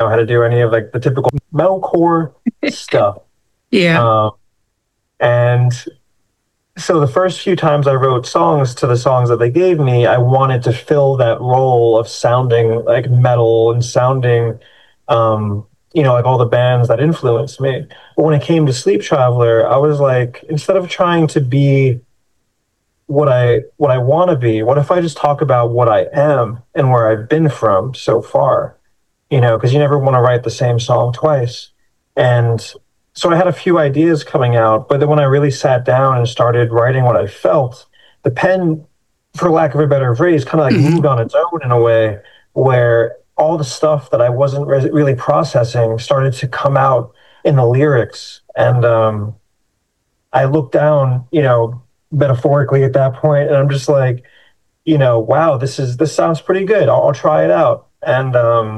how to do any of like the typical metalcore stuff. Yeah. Um, and so the first few times I wrote songs to the songs that they gave me, I wanted to fill that role of sounding like metal and sounding, like all the bands that influenced me. But when it came to Sleep Traveler, I was like, instead of trying to be what I want to be, what if I just talk about what I am and where I've been from so far? Because you never want to write the same song twice. And so I had a few ideas coming out, but then when I really sat down and started writing what I felt, the pen, for lack of a better phrase, kind of like moved Hmm. on its own in a way where all the stuff that I wasn't really processing started to come out in the lyrics. And I looked down, metaphorically at that point, and I'm just like, wow, this sounds pretty good. I'll try it out. And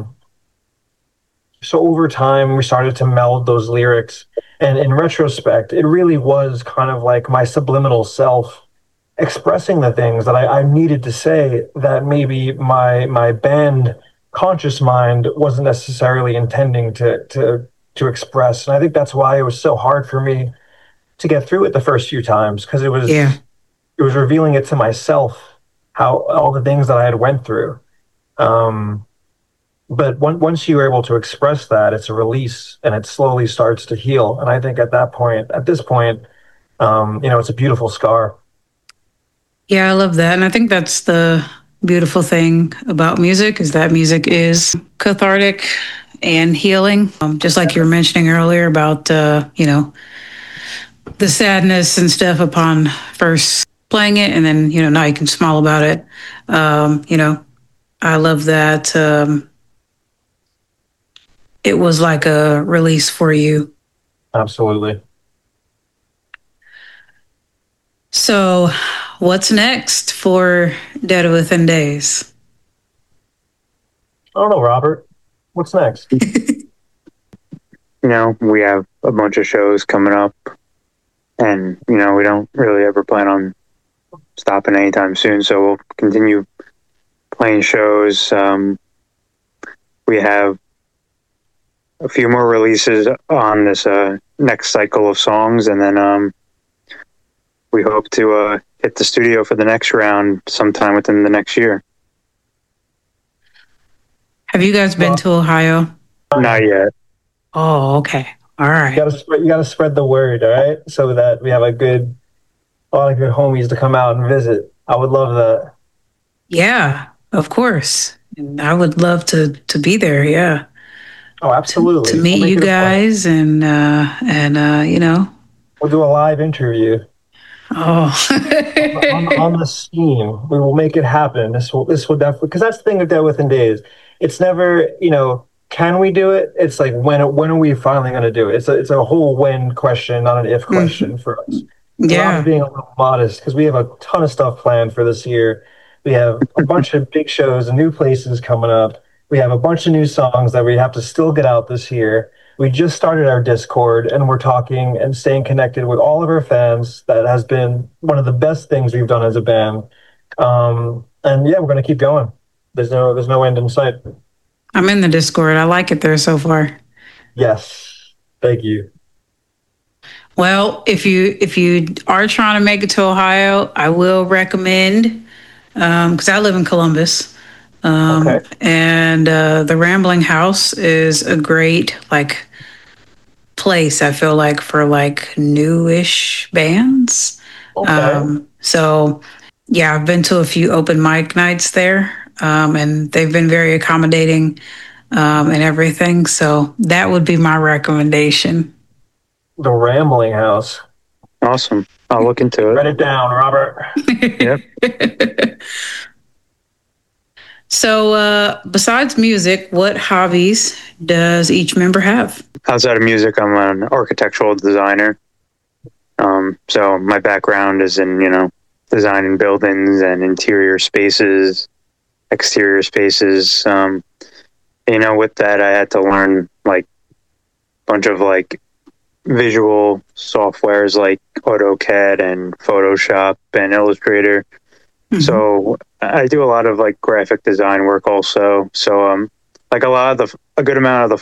so over time, we started to meld those lyrics. And in retrospect, it really was kind of like my subliminal self expressing the things that I needed to say that maybe my band conscious mind wasn't necessarily intending to express. And I think that's why it was so hard for me to get through it the first few times, because Yeah. it was revealing it to myself, how all the things that I had went through. Um, but once you are able to express that, it's a release and it slowly starts to heal. And I think at this point, it's a beautiful scar. Yeah, I love that. And I think that's the beautiful thing about music is that music is cathartic and healing. Just like you were mentioning earlier about, the sadness and stuff upon first playing it. And then, now you can smile about it. I love that. It was like a release for you. Absolutely. So, what's next for Dead Within Days? I don't know, Robert. What's next? We have a bunch of shows coming up, and we don't really ever plan on stopping anytime soon. So we'll continue playing shows. We have a few more releases on this next cycle of songs, and then we hope to hit the studio for the next round sometime within the next year. Have you guys been to Ohio? Not yet. Oh, okay. All right. You gotta spread the word, all right? So that we have a lot of good homies to come out and visit. I would love that. Yeah, of course. And I would love to be there. Yeah, Oh, to absolutely. We'll meet make you it a point. guys and. We'll do a live interview Oh. on the scene. We will make it happen. This will definitely, because that's the thing with Dead Within Days. It's never, can we do it? It's like when are we finally going to do it? It's a whole when question, not an if Mhm. question for us. And I'm Yeah. being a little modest because we have a ton of stuff planned for this year. We have a bunch of big shows and new places coming up. We have a bunch of new songs that we have to still get out this year. We just started our Discord and we're talking and staying connected with all of our fans. That has been one of the best things we've done as a band. And yeah, we're going to keep going. There's no end in sight. I'm in the Discord. I like it there so far. Yes. Thank you. Well, if you are trying to make it to Ohio, I will recommend because I live in Columbus, Okay. and the Rambling House is a great like place. I feel like for like newish bands. Okay. So yeah, I've been to a few open mic nights there, and they've been very accommodating and everything. So that would be my recommendation. The Rambling House. Awesome. I'll look into Write it. it down, Robert. Yep. So, besides music, what hobbies does each member have? Outside of music, I'm an architectural designer. So my background is in, designing buildings and interior spaces, exterior spaces. With that, I had to learn like a bunch of like visual softwares like AutoCAD and Photoshop and Illustrator. Mhm. So I do a lot of like graphic design work also. So like a good amount of the